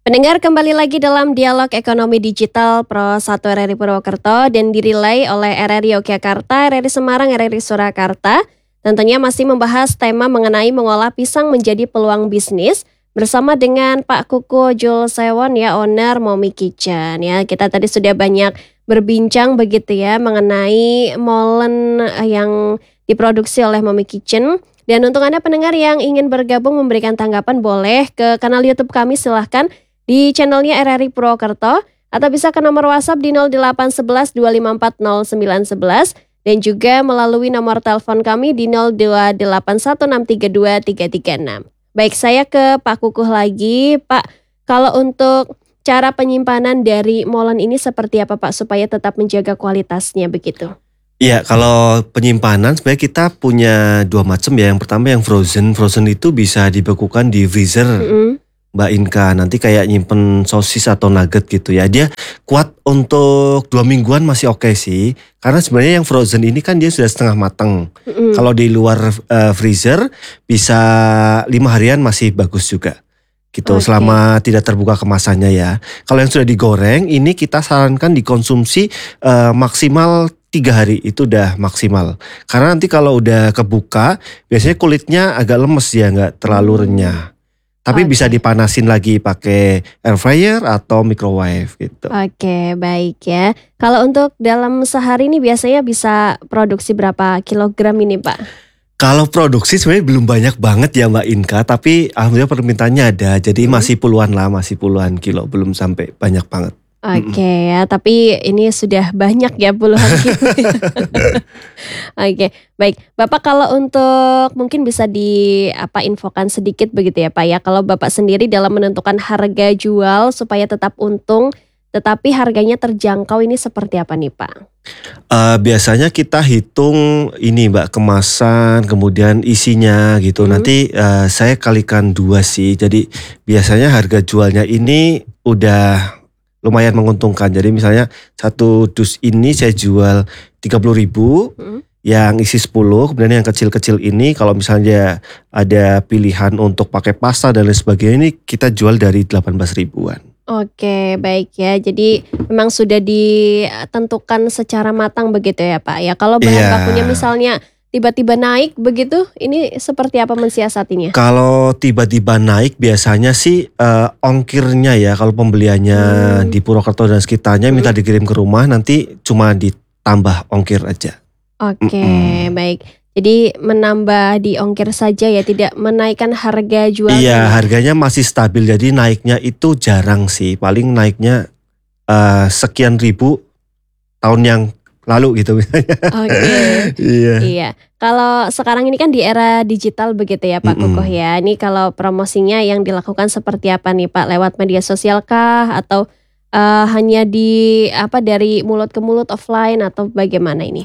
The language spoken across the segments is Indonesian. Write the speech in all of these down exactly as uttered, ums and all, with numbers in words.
Pendengar, kembali lagi dalam Dialog Ekonomi Digital Pro satu R R I Purwokerto dan dirilai oleh R R I Yogyakarta, R R I Semarang, R R I Surakarta. Tentunya masih membahas tema mengenai mengolah pisang menjadi peluang bisnis bersama dengan Pak Kuku Julsewon ya, owner Momi Kitchen ya. Kita tadi sudah banyak berbincang begitu ya mengenai molen yang diproduksi oleh Momi Kitchen. Dan untuk Anda pendengar yang ingin bergabung memberikan tanggapan, boleh ke kanal YouTube kami, silahkan di channelnya R R I Purwokerto, atau bisa ke nomor WhatsApp di nol delapan satu satu dua lima empat nol sembilan satu satu dan juga melalui nomor telepon kami di nol dua delapan satu enam tiga dua tiga tiga enam. Baik, saya ke Pak Kukuh lagi. Pak, kalau untuk cara penyimpanan dari molen ini seperti apa Pak supaya tetap menjaga kualitasnya begitu? Iya, kalau penyimpanan sebenarnya kita punya dua macam ya. Yang pertama yang frozen. Frozen itu bisa dibekukan di freezer. Mm-hmm. Mbak Inka, nanti kayak nyimpen sosis atau nugget gitu ya. Dia kuat untuk dua mingguan masih oke sih. Karena sebenarnya yang frozen ini kan dia sudah setengah matang. Mm-hmm. Kalau di luar uh, freezer bisa lima harian masih bagus juga. Gitu, okay. Selama tidak terbuka kemasannya ya. Kalau yang sudah digoreng ini kita sarankan dikonsumsi uh, maksimal tiga hari, itu udah maksimal. Karena nanti kalau udah kebuka biasanya kulitnya agak lemes ya, nggak terlalu renyah. Tapi okay. bisa dipanasin lagi pakai air fryer atau microwave gitu. Oke, okay, baik ya. Kalau untuk dalam sehari ini biasanya bisa produksi berapa kilogram ini Pak? Kalau produksi sebenarnya belum banyak banget ya Mbak Inka, tapi alhamdulillah permintaannya ada. Jadi hmm. masih puluhan lah, masih puluhan kilo, belum sampai banyak banget. Oke okay, ya, tapi ini sudah banyak ya puluhan kilo. Oke, okay, baik. Bapak kalau untuk mungkin bisa di apa infokan sedikit begitu ya Pak ya. Kalau Bapak sendiri dalam menentukan harga jual supaya tetap untung, tetapi harganya terjangkau, ini seperti apa nih Pak? Uh, biasanya kita hitung ini Mbak, kemasan, kemudian isinya gitu. Hmm. Nanti uh, saya kalikan dua sih. Jadi biasanya harga jualnya ini udah lumayan menguntungkan. Jadi misalnya satu dus ini saya jual tiga puluh ribu, hmm. yang isi sepuluh, kemudian yang kecil-kecil ini kalau misalnya ada pilihan untuk pakai pasta dan lain sebagainya, ini kita jual dari delapan belas ribuan. Oke, baik ya. Jadi memang sudah ditentukan secara matang begitu ya Pak ya. Kalau bahan yeah. bakunya misalnya tiba-tiba naik begitu, ini seperti apa mensiasatinya? Kalau tiba-tiba naik biasanya sih uh, ongkirnya ya, kalau pembeliannya hmm. di Purwokerto dan sekitarnya hmm. minta dikirim ke rumah, nanti cuma ditambah ongkir aja. Oke, mm-mm. baik. Jadi menambah di ongkir saja ya, tidak menaikkan harga jual. Iya, harganya masih stabil, jadi naiknya itu jarang sih. Paling naiknya uh, sekian ribu tahun yang lalu gitu misalnya. Oke. Okay. iya. Iya. Kalau sekarang ini kan di era digital begitu ya Pak Mm-mm. Kukuh ya. Ini kalau promosinya yang dilakukan seperti apa nih Pak? Lewat media sosial kah atau uh, hanya di apa dari mulut ke mulut offline atau bagaimana ini?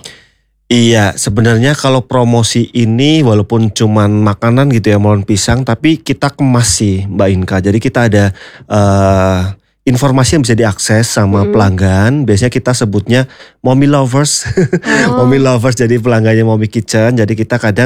Iya, sebenarnya kalau promosi ini walaupun cuman makanan gitu ya, molen pisang, tapi kita kemas sih Mbak Inka. Jadi kita ada uh, informasi yang bisa diakses sama hmm. pelanggan. Biasanya kita sebutnya Momi Lovers. Oh. Momi Lovers jadi pelanggannya Momi Kitchen. Jadi kita kadang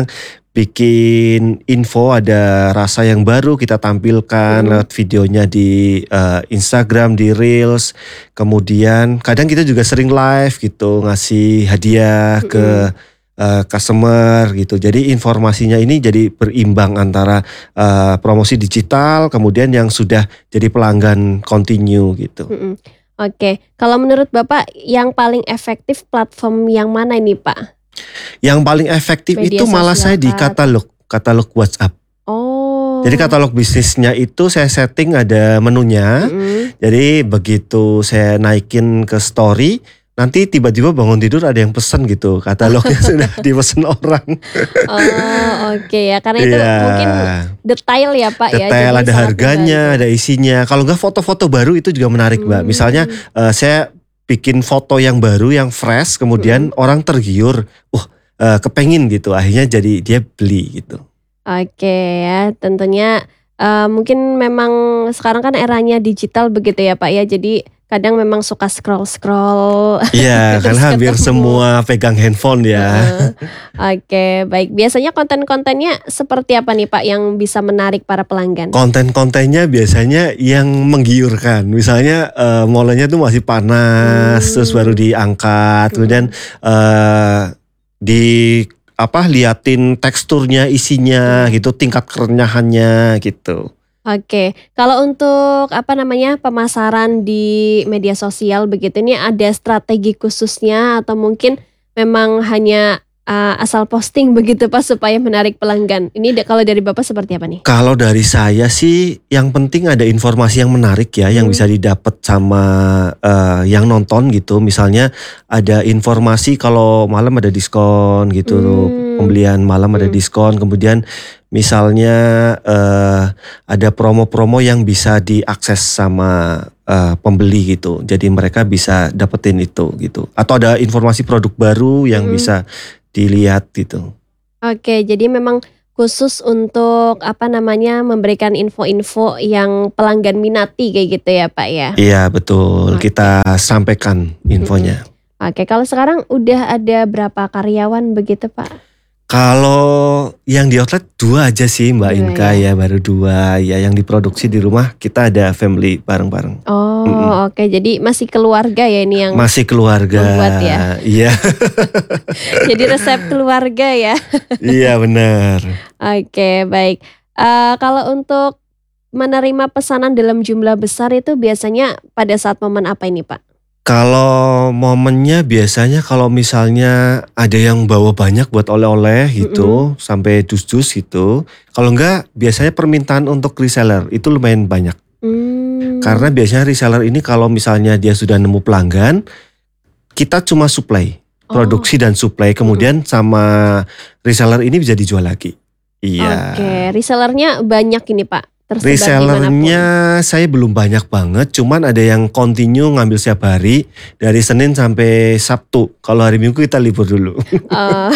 bikin info, ada rasa yang baru kita tampilkan hmm. lewat videonya di uh, Instagram, di Reels. Kemudian kadang kita juga sering live gitu, ngasih hadiah hmm. ke uh, customer gitu. Jadi informasinya ini jadi berimbang antara uh, promosi digital, kemudian yang sudah jadi pelanggan continue gitu. Hmm. Oke, okay. Kalau menurut Bapak yang paling efektif platform yang mana ini Pak? Yang paling efektif media itu malah saya di katalog, katalog WhatsApp. Oh. Jadi katalog bisnisnya itu saya setting ada menunya. Mm-hmm. Jadi begitu saya naikin ke story, nanti tiba-tiba bangun tidur ada yang pesen gitu. Katalognya sudah dipesan orang. Oh oke okay ya, karena itu yeah. mungkin detail ya Pak detail, ya. Detail, ada harganya, ada isinya. Kalau enggak foto-foto baru itu juga menarik hmm. Mbak. Misalnya uh, saya bikin foto yang baru, yang fresh, kemudian hmm. orang tergiur, wah uh, kepengin gitu, akhirnya jadi dia beli gitu. Oke ya, tentunya uh, mungkin memang sekarang kan eranya digital begitu ya Pak ya, jadi kadang memang suka scroll-scroll. Iya, terus karena hampir ketemu. semua pegang handphone ya. Heeh. Oke, baik. Biasanya konten-kontennya seperti apa nih Pak yang bisa menarik para pelanggan? Konten-kontennya biasanya yang menggiurkan. Misalnya uh, molennya tuh masih panas, Hmm. terus baru diangkat, kemudian uh, di apa liatin teksturnya, isinya gitu, tingkat kerenyahannya gitu. Oke, kalau untuk apa namanya pemasaran di media sosial begitu ini ada strategi khususnya atau mungkin memang hanya uh, asal posting begitu Pak supaya menarik pelanggan? Ini da- kalau dari Bapak seperti apa nih? Kalau dari saya sih yang penting ada informasi yang menarik ya, yang Hmm. bisa didapat sama uh, yang nonton gitu. Misalnya ada informasi kalau malam ada diskon gitu, Hmm. pembelian malam ada Hmm. diskon. Kemudian misalnya uh, ada promo-promo yang bisa diakses sama uh, pembeli gitu. Jadi mereka bisa dapetin itu gitu. Atau ada informasi produk baru yang Hmm. bisa dilihat gitu. Oke, jadi memang khusus untuk apa namanya memberikan info-info yang pelanggan minati kayak gitu ya Pak ya? Iya betul, Oke. kita sampaikan infonya. Oke, kalau sekarang udah ada berapa karyawan begitu Pak? Kalau yang di outlet dua aja sih Mbak Dua Inka ya. ya, baru dua ya. Yang diproduksi di rumah kita ada family bareng-bareng. Oh, Mm-mm. oke. Jadi masih keluarga ya ini yang Masih keluarga. membuat ya. Iya, Jadi resep keluarga ya. iya benar. Oke, baik. Eh, kalau untuk menerima pesanan dalam jumlah besar itu biasanya pada saat momen apa ini Pak? Kalau momennya biasanya kalau misalnya ada yang bawa banyak buat oleh-oleh gitu, sampai dus-dus gitu. Kalau enggak biasanya permintaan untuk reseller itu lumayan banyak. Hmm. Karena biasanya reseller ini kalau misalnya dia sudah nemu pelanggan, kita cuma supply, Oh. produksi dan supply, kemudian sama reseller ini bisa dijual lagi. Iya. Oke, resellernya banyak ini Pak. Tersebar Resellernya dimanapun. saya belum banyak banget, cuman ada yang continue ngambil setiap hari dari Senin sampai Sabtu. Kalau hari Minggu kita libur dulu. Oh.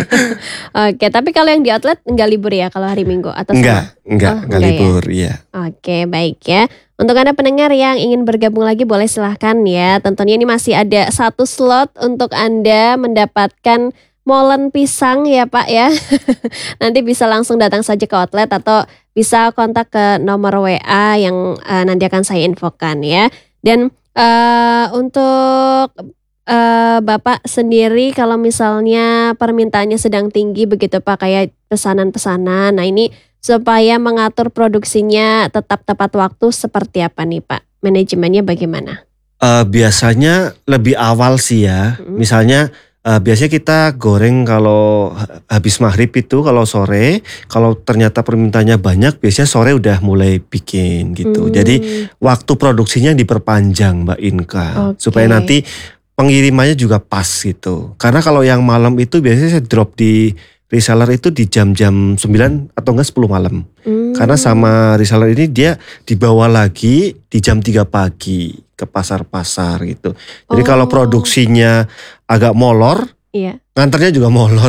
Oke, tapi kalau yang di outlet enggak libur ya kalau hari Minggu atau sama? Enggak, enggak, Oh, enggak enggak ya? libur, iya. Oke, baik ya. Untuk Anda pendengar yang ingin bergabung lagi boleh silahkan ya. Tentunya ini masih ada satu slot untuk Anda mendapatkan molen pisang ya Pak ya. Nanti bisa langsung datang saja ke outlet atau bisa kontak ke nomor W A yang uh, nanti akan saya infokan ya. Dan uh, untuk uh, Bapak sendiri kalau misalnya permintaannya sedang tinggi begitu Pak kayak pesanan-pesanan. Nah ini supaya mengatur produksinya tetap tepat waktu seperti apa nih Pak? Manajemennya bagaimana? Uh, biasanya lebih awal sih ya. Mm-mm. Misalnya uh, biasanya kita goreng kalau ha- habis maghrib itu kalau sore. Kalau ternyata permintaannya banyak biasanya sore udah mulai bikin gitu. Hmm. Jadi waktu produksinya diperpanjang Mbak Inka. Oke. Supaya nanti pengirimannya juga pas gitu. Karena kalau yang malam itu biasanya saya drop di reseller itu di jam-jam sembilan atau enggak sepuluh malam. Hmm. Karena sama reseller ini dia dibawa lagi di jam tiga pagi ke pasar-pasar gitu. Jadi Oh. kalau produksinya agak molor, Iya. nganternya juga molor.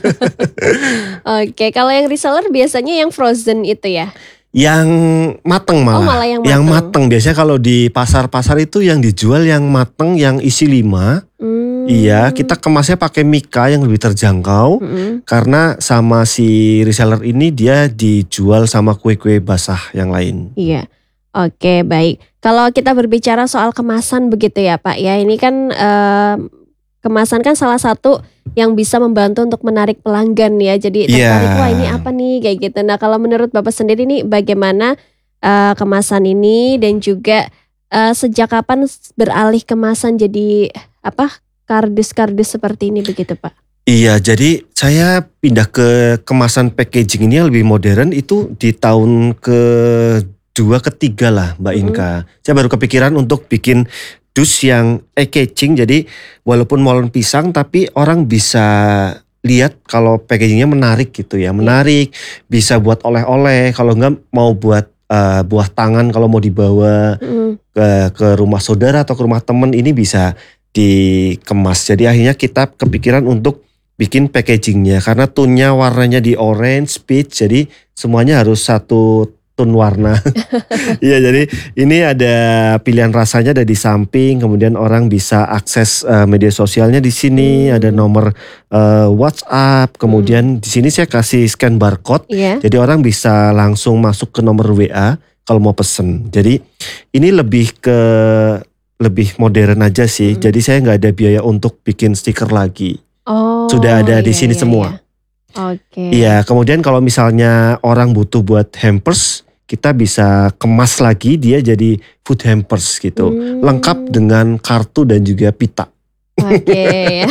Oke, kalau yang reseller biasanya yang frozen itu ya? Yang mateng malah. Oh, malah yang Yang mateng. mateng biasanya kalau di pasar-pasar itu yang dijual yang mateng, yang isi lima. Hmm. Iya, kita kemasnya pakai mika yang lebih terjangkau. Mm-mm. Karena sama si reseller ini dia dijual sama kue-kue basah yang lain. Iya. Oke, baik. Kalau kita berbicara soal kemasan begitu ya Pak ya, ini kan eh, kemasan kan salah satu yang bisa membantu untuk menarik pelanggan ya. Jadi tertarik, Iya. wah ini apa nih kayak gitu. Nah kalau menurut Bapak sendiri nih bagaimana eh, kemasan ini dan juga eh, sejak kapan beralih kemasan jadi apa kardus-kardus seperti ini begitu Pak? Iya, jadi saya pindah ke kemasan packaging ini yang lebih modern itu di tahun kedua ketiga lah Mbak Mm-mm. Inka. Saya baru kepikiran untuk bikin dus yang e-catching, jadi walaupun molen pisang tapi orang bisa lihat kalau packagingnya menarik gitu ya, menarik, bisa buat oleh-oleh, kalau enggak mau buat eh, buah tangan kalau mau dibawa Mm-mm. ke ke rumah saudara atau ke rumah temen ini bisa dikemas. Jadi akhirnya kita kepikiran untuk bikin packagingnya karena tone-nya warnanya di orange, peach, jadi semuanya harus satu tone warna. Iya, jadi ini ada pilihan rasanya ada di samping, kemudian orang bisa akses uh, media sosialnya di sini, hmm. ada nomor uh, WhatsApp, kemudian hmm. di sini saya kasih scan barcode, yeah. jadi orang bisa langsung masuk ke nomor W A kalau mau pesen. Jadi ini lebih ke lebih modern aja sih, hmm. jadi saya nggak ada biaya untuk bikin stiker lagi. Oh, sudah ada iya, di sini iya, semua. Iya. Oke. Okay. Iya, kemudian kalau misalnya orang butuh buat hampers, kita bisa kemas lagi dia jadi food hampers gitu, hmm. lengkap dengan kartu dan juga pita. Oke. Okay.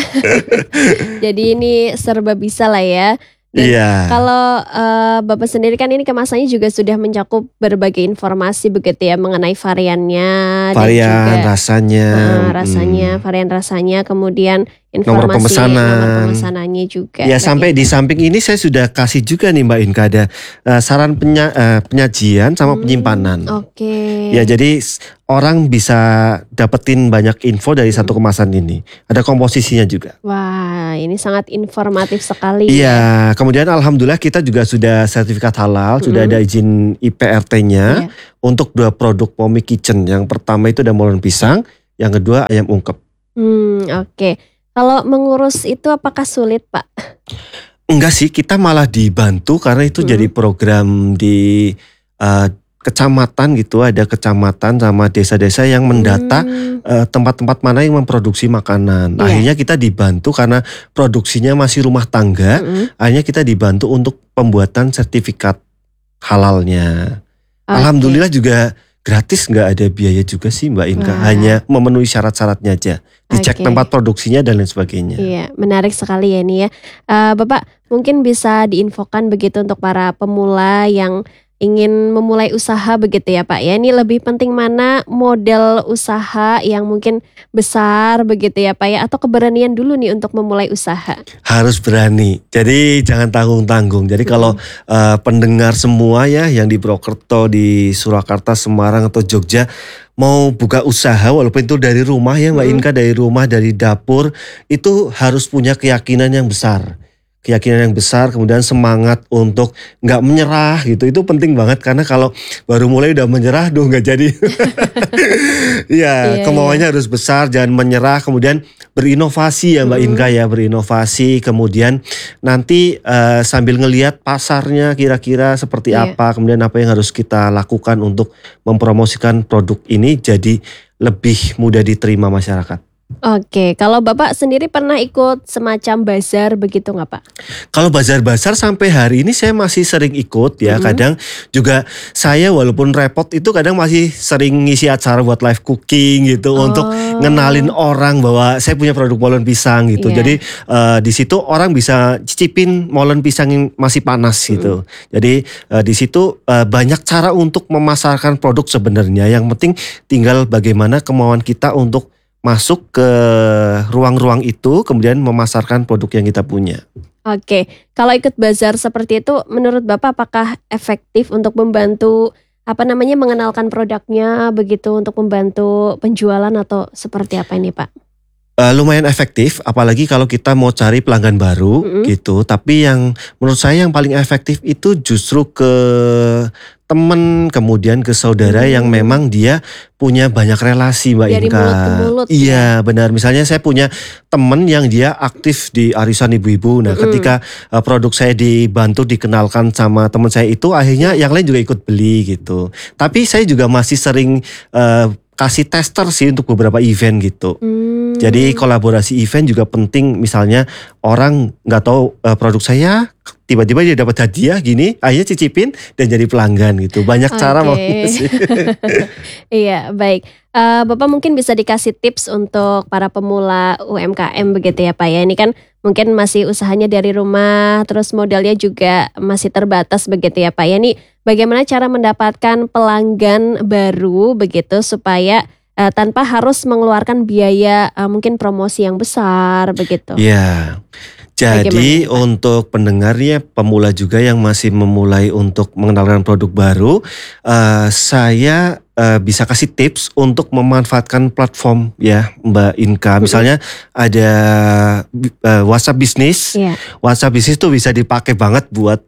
Jadi ini serba bisa lah ya. Dan iya. Kalau uh, Bapak sendiri kan ini kemasannya juga sudah mencakup berbagai informasi begitu ya mengenai variannya, varian dan juga rasanya, uh, rasanya, hmm. varian rasanya, kemudian informasi nomor pemesanan, nomor pemesanannya juga. Ya sampai di samping ini saya sudah kasih juga nih Mbak Inka ada uh, saran penya, uh, penyajian sama hmm, penyimpanan. Oke. Okay. Ya jadi orang bisa dapetin banyak info dari hmm. satu kemasan ini. Ada komposisinya juga. Wah, ini sangat informatif sekali. Iya, ya. Kemudian alhamdulillah kita juga sudah sertifikat halal, hmm. sudah ada izin I P R T-nya yeah. untuk dua produk Mommy Kitchen. Yang pertama itu ada molen pisang, yang kedua ayam ungkep. Hmm, oke. Okay. Kalau mengurus itu apakah sulit, Pak? Enggak sih, kita malah dibantu karena itu hmm. jadi program di uh, kecamatan gitu. Ada kecamatan sama desa-desa yang mendata hmm. uh, tempat-tempat mana yang memproduksi makanan. Yeah. Akhirnya kita dibantu karena produksinya masih rumah tangga. Hmm. Akhirnya kita dibantu untuk pembuatan sertifikat halalnya. Okay. Alhamdulillah juga gratis, nggak ada biaya juga sih Mbak Inka. Wah. Hanya memenuhi syarat-syaratnya aja. Dicek okay. tempat produksinya dan lain sebagainya. Iya, menarik sekali ya ini ya. Uh, Bapak mungkin bisa diinfokan begitu untuk para pemula yang ingin memulai usaha begitu ya Pak ya. Ini lebih penting mana model usaha yang mungkin besar begitu ya Pak ya, atau keberanian dulu nih untuk memulai usaha? Harus berani. Jadi jangan tanggung-tanggung. Jadi hmm. kalau uh, pendengar semua ya yang di Purwokerto, di Surakarta, Semarang atau Jogja mau buka usaha walaupun itu dari rumah ya Mbak hmm. Inka, dari rumah, dari dapur, itu harus punya keyakinan yang besar. Keyakinan yang besar, kemudian semangat untuk nggak menyerah gitu. Itu penting banget karena kalau baru mulai udah menyerah, duh nggak jadi. Ya, yeah, kemauannya yeah. harus besar, jangan menyerah. Kemudian berinovasi ya Mbak mm. Inka ya, berinovasi. Kemudian nanti uh, sambil ngelihat pasarnya kira-kira seperti yeah. apa, kemudian apa yang harus kita lakukan untuk mempromosikan produk ini jadi lebih mudah diterima masyarakat. Oke, kalau Bapak sendiri pernah ikut semacam bazar begitu nggak Pak? Kalau bazar-bazar sampai hari ini saya masih sering ikut ya. Mm-hmm. Kadang juga saya walaupun repot itu kadang masih sering ngisi acara buat live cooking gitu. Oh. Untuk ngenalin orang bahwa saya punya produk molen pisang gitu. Yeah. Jadi uh, di situ orang bisa cicipin molen pisang yang masih panas gitu. Mm-hmm. Jadi uh, di situ uh, banyak cara untuk memasarkan produk sebenarnya. Yang penting tinggal bagaimana kemauan kita untuk masuk ke ruang-ruang itu, kemudian memasarkan produk yang kita punya. Oke, kalau ikut bazar seperti itu, menurut Bapak apakah efektif untuk membantu apa namanya mengenalkan produknya begitu, untuk membantu penjualan atau seperti apa ini Pak? Uh, lumayan efektif, apalagi kalau kita mau cari pelanggan baru mm-hmm. gitu. Tapi yang menurut saya yang paling efektif itu justru ke teman, kemudian ke saudara hmm. yang memang dia punya banyak relasi Mbak dari Inka. Mulut ke mulut, iya ya? Benar, misalnya saya punya teman yang dia aktif di arisan ibu-ibu. Nah hmm. ketika uh, produk saya dibantu dikenalkan sama teman saya itu, akhirnya yang lain juga ikut beli gitu. Tapi saya juga masih sering uh, kasih tester sih untuk beberapa event gitu. Hmm. Jadi kolaborasi event juga penting. Misalnya orang nggak tahu uh, produk saya, tiba-tiba dia dapat hadiah gini, akhirnya cicipin dan jadi pelanggan gitu. Banyak okay. cara mau sih. Iya, baik. Uh, Bapak mungkin bisa dikasih tips untuk para pemula U M K M begitu ya Pak ya. Ini kan mungkin masih usahanya dari rumah, terus modalnya juga masih terbatas begitu ya Pak ya. Ini bagaimana cara mendapatkan pelanggan baru begitu supaya uh, tanpa harus mengeluarkan biaya uh, mungkin promosi yang besar begitu. Iya. Jadi bagaimana, untuk pendengarnya pemula juga yang masih memulai untuk mengenalkan produk baru, uh, saya uh, bisa kasih tips untuk memanfaatkan platform ya Mbak Inka. Misalnya ada uh, WhatsApp Business. Yeah. WhatsApp Business tuh bisa dipakai banget buat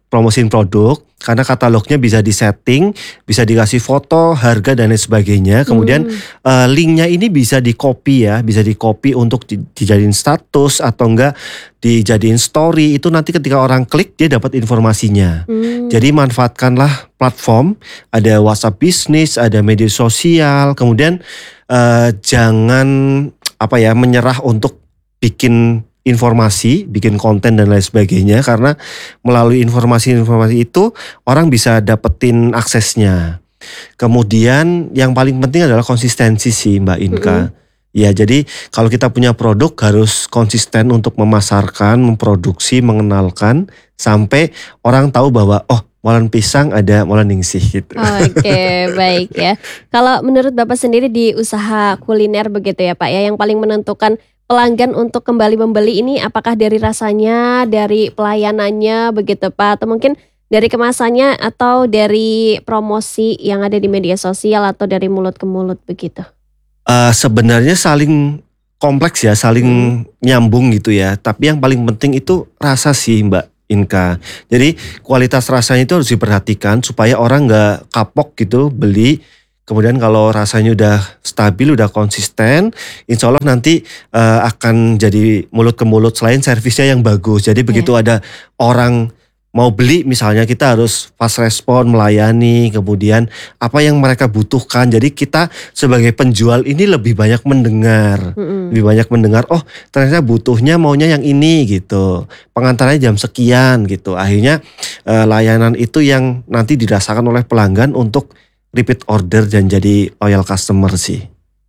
promosiin produk karena katalognya bisa disetting, bisa dikasih foto, harga dan lain sebagainya. Kemudian hmm. uh, linknya ini bisa di copy ya, bisa di copy untuk di, dijadiin status atau enggak dijadiin story. Itu nanti ketika orang klik dia dapat informasinya. Hmm. Jadi manfaatkanlah platform, ada WhatsApp bisnis, ada media sosial. Kemudian uh, jangan apa ya menyerah untuk bikin informasi, bikin konten dan lain sebagainya karena melalui informasi-informasi itu orang bisa dapetin aksesnya. Kemudian yang paling penting adalah konsistensi sih Mbak Inka. Mm-hmm. Ya jadi kalau kita punya produk harus konsisten untuk memasarkan, memproduksi, mengenalkan sampai orang tahu bahwa oh molen pisang ada molen ningsih gitu. Oke okay, baik ya. Kalau menurut Bapak sendiri di usaha kuliner begitu ya Pak ya, yang paling menentukan pelanggan untuk kembali membeli ini apakah dari rasanya, dari pelayanannya begitu Pak, atau mungkin dari kemasannya atau dari promosi yang ada di media sosial atau dari mulut ke mulut begitu? Uh, sebenarnya saling kompleks ya, saling hmm. nyambung gitu ya. Tapi yang paling penting itu rasa sih Mbak Inka. Jadi kualitas rasanya itu harus diperhatikan supaya orang nggak kapok gitu beli. Kemudian kalau rasanya udah stabil, udah konsisten, insya Allah nanti uh, akan jadi mulut ke mulut selain servisnya yang bagus. Jadi begitu yeah. ada orang mau beli misalnya kita harus fast respon, melayani, kemudian apa yang mereka butuhkan. Jadi kita sebagai penjual ini lebih banyak mendengar, mm-hmm. lebih banyak mendengar, oh ternyata butuhnya maunya yang ini gitu. Pengantarannya jam sekian gitu. Akhirnya uh, layanan itu yang nanti dirasakan oleh pelanggan untuk repeat order dan jadi loyal customer sih.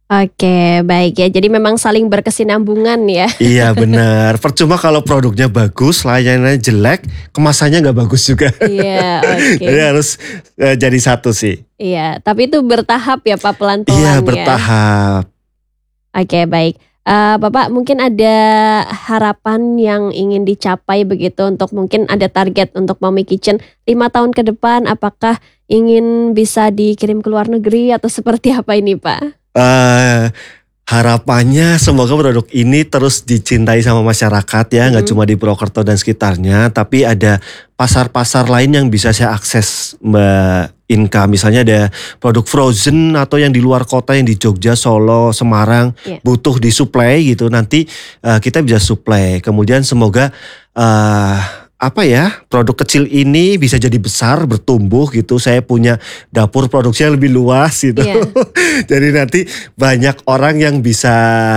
Oke baik ya, jadi memang saling berkesinambungan ya. Iya benar, percuma kalau produknya bagus, layanannya jelek, kemasannya gak bagus juga. Iya oke. Jadi harus uh, jadi satu sih. Iya, tapi itu bertahap ya Pak, pelan-pelan Iya ya. bertahap. Oke baik. Uh, Bapak mungkin ada harapan yang ingin dicapai begitu untuk mungkin ada target untuk Mommy Kitchen lima tahun ke depan, apakah ingin bisa dikirim ke luar negeri atau seperti apa ini Pak? Uh, harapannya semoga produk ini terus dicintai sama masyarakat ya, nggak hmm. cuma di Purwokerto dan sekitarnya, tapi ada pasar-pasar lain yang bisa saya akses Mbak Inka. Misalnya ada produk frozen atau yang di luar kota yang di Jogja, Solo, Semarang yeah. butuh disuplai gitu. Nanti uh, kita bisa suplai. Kemudian semoga uh, apa ya produk kecil ini bisa jadi besar, bertumbuh gitu. Saya punya dapur produksinya lebih luas gitu. Yeah. Jadi nanti banyak orang yang bisa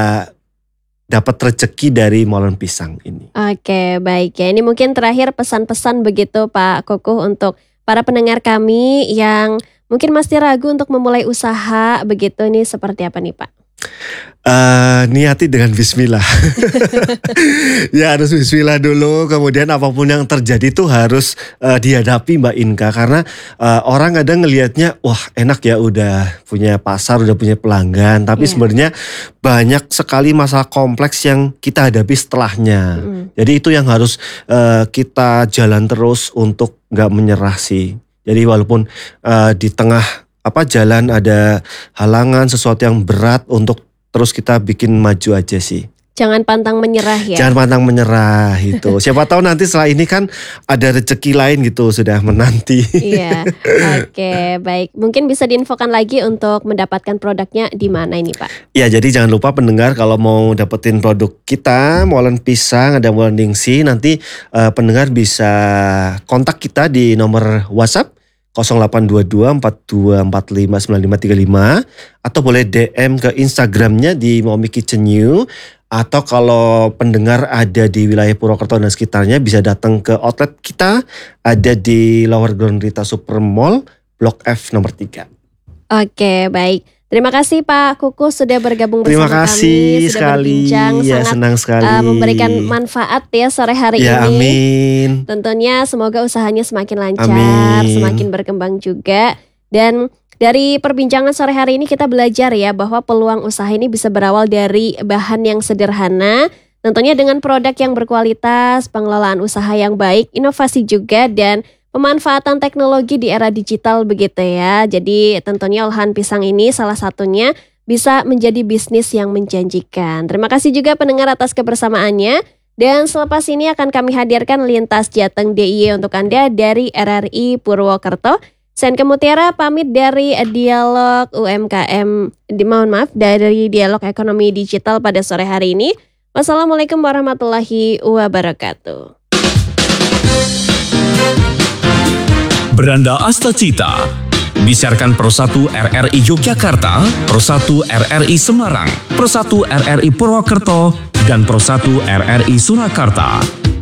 dapat rezeki dari molen pisang ini. Oke baik ya. Ini mungkin terakhir pesan-pesan begitu Pak Kukuh untuk para pendengar kami yang mungkin masih ragu untuk memulai usaha begitu, ini seperti apa nih Pak? Uh, niati dengan bismillah. Ya harus bismillah dulu, kemudian apapun yang terjadi itu harus uh, dihadapi Mbak Inka. Karena uh, orang kadang ngelihatnya wah enak ya udah punya pasar, udah punya pelanggan. Tapi yeah. sebenarnya banyak sekali masalah kompleks yang kita hadapi setelahnya. Mm. Jadi itu yang harus uh, kita jalan terus untuk gak menyerah sih. Jadi walaupun uh, di tengah apa jalan ada halangan, sesuatu yang berat, untuk terus kita bikin maju aja sih. Jangan pantang menyerah ya. Jangan pantang menyerah itu. Siapa tahu nanti setelah ini kan ada rezeki lain gitu sudah menanti. Iya. Oke, baik. Mungkin bisa diinfokan lagi untuk mendapatkan produknya di mana ini Pak? Ya, jadi jangan lupa pendengar kalau mau dapetin produk kita, molen pisang, ada molen ningsih, nanti uh, pendengar bisa kontak kita di nomor WhatsApp nol delapan dua dua empat dua empat lima sembilan lima tiga lima atau boleh D M ke Instagramnya di Mommy Kitchen New, atau kalau pendengar ada di wilayah Purwokerto dan sekitarnya bisa datang ke outlet kita, ada di Lower Ground Rita Super Mall Blok F nomor tiga. Oke baik. Terima kasih Pak Kukuh sudah bergabung bersama Terima kasih kami, sudah sekali. berbincang, ya, sangat senang sekali. Uh, memberikan manfaat ya sore hari ya, ini. Amin. Tentunya semoga usahanya semakin lancar, amin. semakin berkembang juga. Dan dari perbincangan sore hari ini kita belajar ya bahwa peluang usaha ini bisa berawal dari bahan yang sederhana, tentunya dengan produk yang berkualitas, pengelolaan usaha yang baik, inovasi juga, dan pemanfaatan teknologi di era digital begitu ya. Jadi tentunya olahan pisang ini salah satunya bisa menjadi bisnis yang menjanjikan. Terima kasih juga pendengar atas kebersamaannya. Dan selepas ini akan kami hadirkan lintas Jateng D I Y untuk Anda dari R R I Purwokerto. Sen Kemutiara pamit dari Dialog U M K M, di, mohon maaf, dari Dialog Ekonomi Digital pada sore hari ini. Wassalamualaikum warahmatullahi wabarakatuh. Beranda Astacita disiarkan Pro satu R R I Yogyakarta, Pro satu R R I Semarang, Pro satu R R I Purwokerto, dan Pro satu R R I Surakarta.